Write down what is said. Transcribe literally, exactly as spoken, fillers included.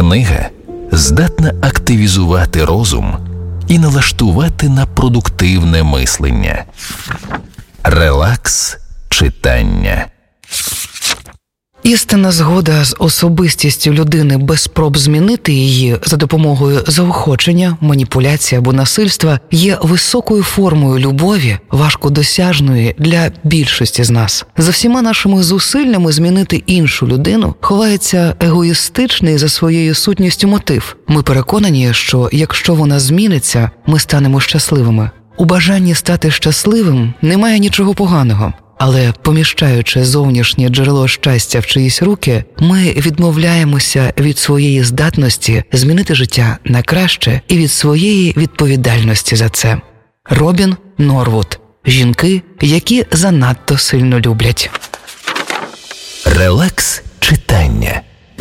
Книга здатна активізувати розум і налаштувати на продуктивне мислення. Релакс читання. Істинна згода з особистістю людини без спроб змінити її за допомогою заохочення, маніпуляції або насильства є високою формою любові, важкодосяжної для більшості з нас. За всіма нашими зусиллями змінити іншу людину ховається егоїстичний за своєю сутністю мотив. Ми переконані, що якщо вона зміниться, ми станемо щасливими. У бажанні стати щасливим немає нічого поганого. Але поміщаючи зовнішнє джерело щастя в чиїсь руки, ми відмовляємося від своєї здатності змінити життя на краще і від своєї відповідальності за це. Робін Норвуд. Жінки, які занадто сильно люблять. Релакс читання.